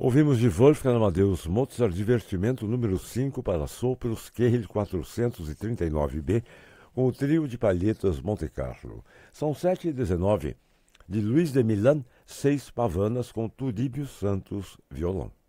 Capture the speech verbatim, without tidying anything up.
Ouvimos de Wolfgang Amadeus Mozart Divertimento número cinco para sopro Scale quatrocentos e trinta e nove B com o trio de palhetas Monte Carlo. São sete e dezenove. De Luiz de Milan, seis pavanas com Turíbio Santos, violão.